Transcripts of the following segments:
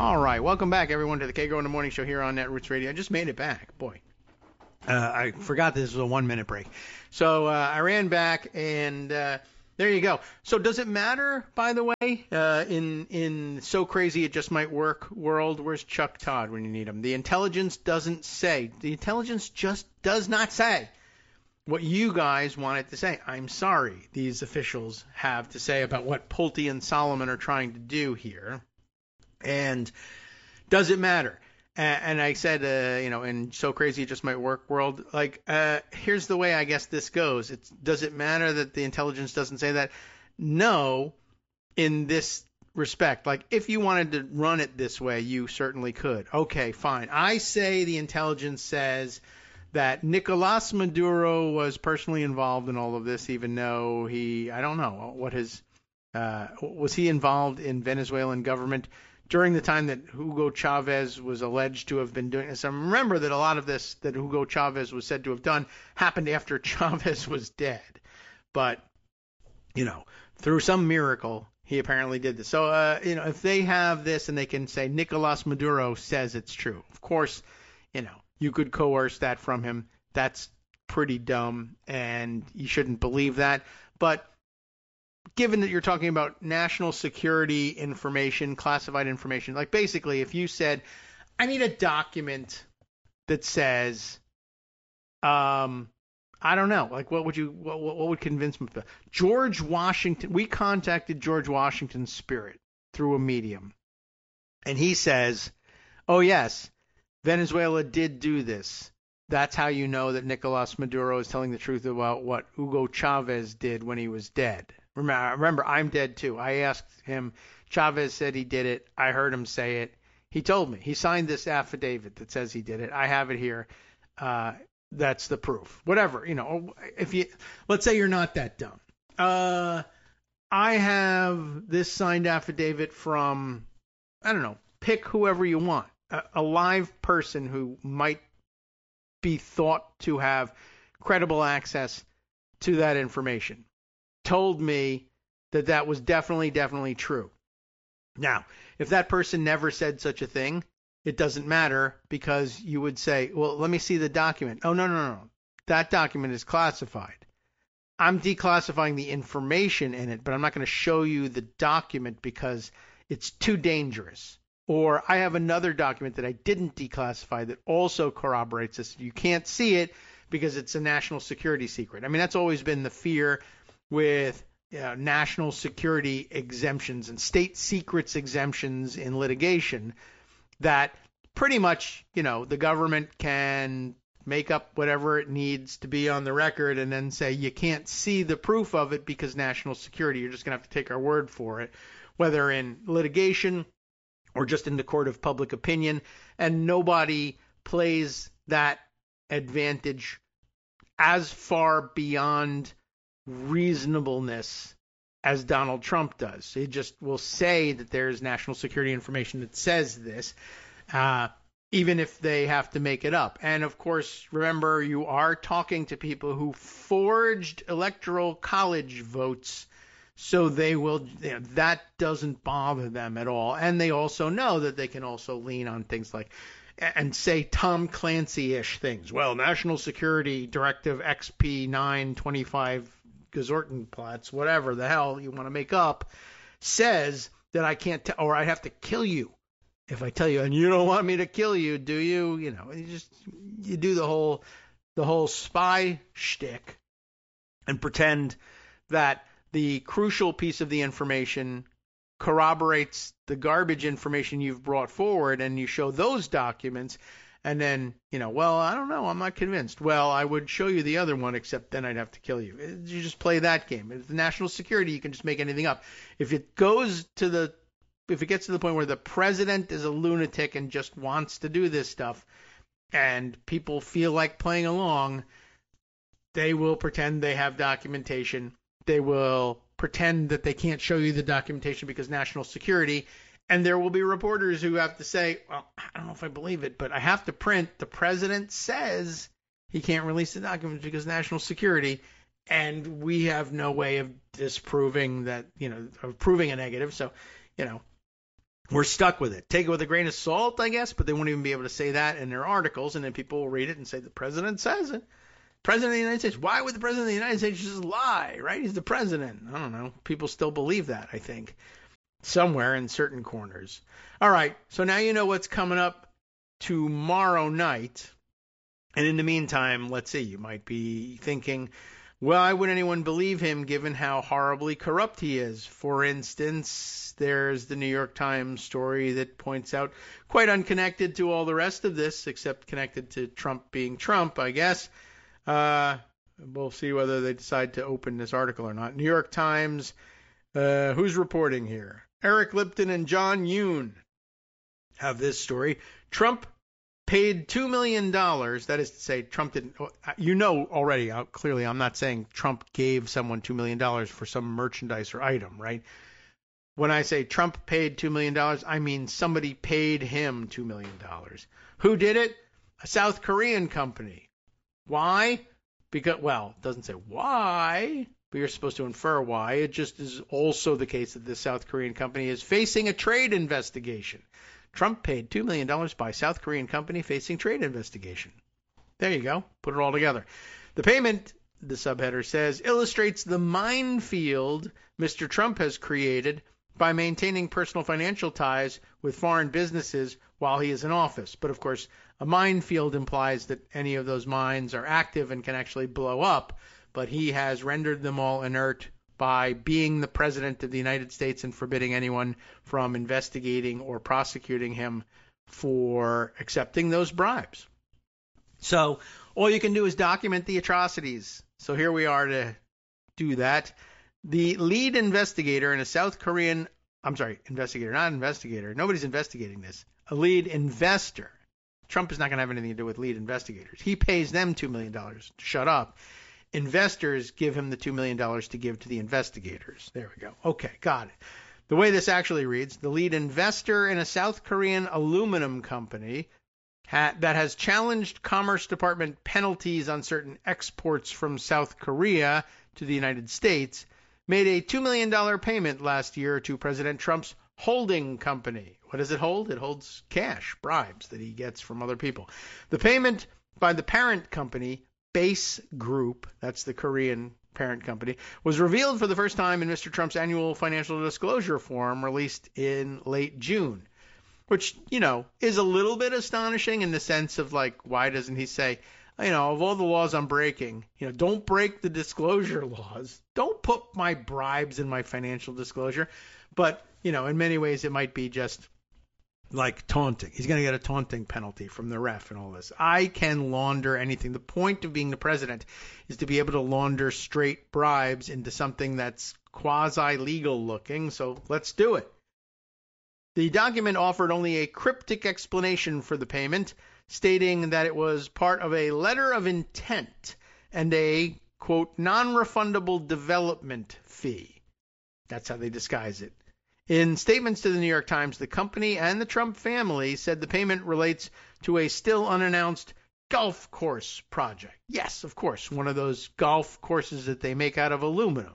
All right, welcome back, everyone, to the Kagro in the Morning Show here on Netroots Radio. I just made it back. Boy, I forgot this was a 1-minute break. So I ran back, and there you go. So does it matter, by the way, in So Crazy It Just Might Work world, where's Chuck Todd when you need him? The intelligence doesn't say. The intelligence just does not say what you guys want it to say. I'm sorry these officials have to say about what Pulte and Solomon are trying to do here. And does it matter? And I said, in So Crazy It Just Might Work world, here's the way I guess this goes. Does it matter that the intelligence doesn't say that? No, in this respect. Like, if you wanted to run it this way, you certainly could. Okay, fine. I say the intelligence says that Nicolas Maduro was personally involved in all of this, even though I don't know what was he involved in Venezuelan government during the time that Hugo Chavez was alleged to have been doing this. And remember that a lot of this that Hugo Chavez was said to have done happened after Chavez was dead. But, through some miracle, he apparently did this. So, if they have this and they can say Nicolas Maduro says it's true, of course, you could coerce that from him. That's pretty dumb, and you shouldn't believe that. But given that you're talking about national security information, classified information, like basically if you said, I need a document that says, I don't know, like what would convince me? George Washington, we contacted George Washington's spirit through a medium, and he says, oh yes, Venezuela did do this. That's how you know that Nicolas Maduro is telling the truth about what Hugo Chavez did when he was dead. Remember, I'm dead too. I asked him. Chavez said he did it. I heard him say it. He told me. He signed this affidavit that says he did it. I have it here. That's the proof. Whatever, let's say you're not that dumb. I have this signed affidavit from, I don't know, pick whoever you want. A live person who might be thought to have credible access to that information told me that was definitely true. Now, if that person never said such a thing, it doesn't matter, because you would say, well, let me see the document. Oh, no. That document is classified. I'm declassifying the information in it, but I'm not going to show you the document because it's too dangerous. Or I have another document that I didn't declassify that also corroborates this. You can't see it because it's a national security secret. I mean, that's always been the fear with national security exemptions and state secrets exemptions in litigation, that pretty much, the government can make up whatever it needs to be on the record and then say you can't see the proof of it because national security. You're just going to have to take our word for it, whether in litigation or just in the court of public opinion. And nobody plays that advantage as far beyond reasonableness as Donald Trump does. He just will say that there's national security information that says this, even if they have to make it up. And of course, remember, you are talking to people who forged electoral college votes, so they will, that doesn't bother them at all. And they also know that they can also lean on things like, and say Tom Clancy-ish things. Well, National Security Directive XP 925 Gesortenplatz, whatever the hell you want to make up, says that I can't or I have to kill you if I tell you, and you don't want me to kill you, do you? You do the whole spy shtick and pretend that the crucial piece of the information corroborates the garbage information you've brought forward, and you show those documents, and then, well, I don't know, I'm not convinced. Well, I would show you the other one, except then I'd have to kill you. You just play that game. If it's national security, you can just make anything up. If it gets to the point where the president is a lunatic and just wants to do this stuff, and people feel like playing along, they will pretend they have documentation. They will pretend that they can't show you the documentation because national security. And there will be reporters who have to say, well, I don't know if I believe it, but I have to print. The president says he can't release the documents because national security. And we have no way of disproving that, of proving a negative. So, we're stuck with it. Take it with a grain of salt, I guess, but they won't even be able to say that in their articles, and then people will read it and say the president says it. President of the United States. Why would the president of the United States just lie, right? He's the president. I don't know. People still believe that, I think, somewhere in certain corners. All right, so now you know what's coming up tomorrow night. And in the meantime, let's see, you might be thinking, why would anyone believe him given how horribly corrupt he is? For instance, there's the New York Times story that points out, quite unconnected to all the rest of this, except connected to Trump being Trump, I guess. We'll see whether they decide to open this article or not. New York Times, who's reporting here? Eric Lipton and John Yoon have this story. Trump paid $2 million. That is to say, Trump didn't, you know already, clearly I'm not saying Trump gave someone $2 million for some merchandise or item, right? When I say Trump paid $2 million, I mean somebody paid him $2 million. Who did it? A South Korean company. Why? Because, well, it doesn't say why, but you're supposed to infer why. It just is also the case that this South Korean company is facing a trade investigation. Trump paid $2 million by South Korean company facing trade investigation. There you go. Put it all together. The payment, the subheader says, illustrates the minefield Mr. Trump has created by maintaining personal financial ties with foreign businesses while he is in office. But, of course, a minefield implies that any of those mines are active and can actually blow up, but he has rendered them all inert by being the president of the United States and forbidding anyone from investigating or prosecuting him for accepting those bribes. So all you can do is document the atrocities. So here we are to do that. The lead investigator in a South Korean, investigator, not investigator. Nobody's investigating this. A lead investor. Trump is not going to have anything to do with lead investigators. He pays them $2 million to shut up. Investors give him the $2 million to give to the investigators. There we go. Okay, got it. The way this actually reads, the lead investor in a South Korean aluminum company that has challenged Commerce Department penalties on certain exports from South Korea to the United States made a $2 million payment last year to President Trump's holding company. What does it hold? It holds cash, bribes that he gets from other people. The payment by the parent company, Base Group, that's the Korean parent company, was revealed for the first time in Mr. Trump's annual financial disclosure form released in late June, which, is a little bit astonishing in the sense of, why doesn't he say, of all the laws I'm breaking, don't break the disclosure laws. Don't put my bribes in my financial disclosure. But, in many ways it might be just like taunting. He's going to get a taunting penalty from the ref and all this. I can launder anything. The point of being the president is to be able to launder straight bribes into something that's quasi-legal looking, so let's do it. The document offered only a cryptic explanation for the payment, stating that it was part of a letter of intent and a, quote, non-refundable development fee. That's how they disguise it. In statements to the New York Times, the company and the Trump family said the payment relates to a still unannounced golf course project. Yes, of course, one of those golf courses that they make out of aluminum.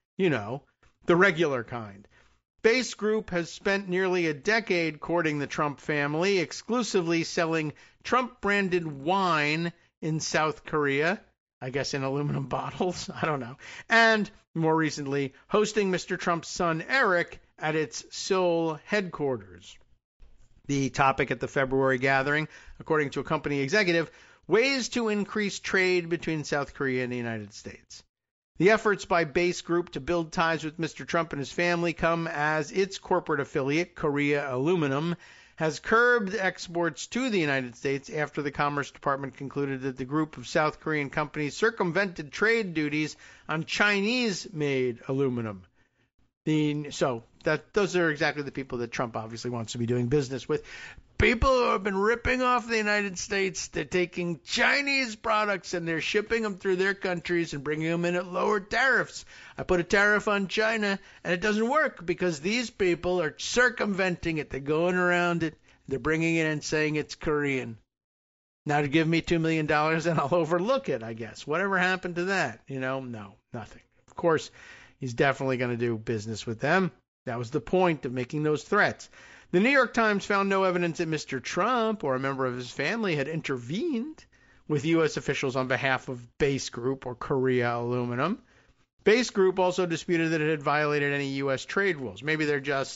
The regular kind. Base Group has spent nearly a decade courting the Trump family, exclusively selling Trump-branded wine in South Korea, I guess in aluminum bottles, I don't know, and more recently hosting Mr. Trump's son Eric at its Seoul headquarters. The topic at the February gathering, according to a company executive, ways to increase trade between South Korea and the United States. The efforts by Base Group to build ties with Mr. Trump and his family come as its corporate affiliate, Korea Aluminum, has curbed exports to the United States after the Commerce Department concluded that the group of South Korean companies circumvented trade duties on Chinese-made aluminum. Those are exactly the people that Trump obviously wants to be doing business with. People who have been ripping off the United States, they're taking Chinese products and they're shipping them through their countries and bringing them in at lower tariffs. I put a tariff on China and it doesn't work because these people are circumventing it. They're going around it. They're bringing it in and saying it's Korean. Now to give me $2 million and I'll overlook it, I guess. Whatever happened to that? No, nothing. Of course, he's definitely going to do business with them. That was the point of making those threats. The New York Times found no evidence that Mr. Trump or a member of his family had intervened with U.S. officials on behalf of Base Group or Korea Aluminum. Base Group also disputed that it had violated any U.S. trade rules. Maybe they're just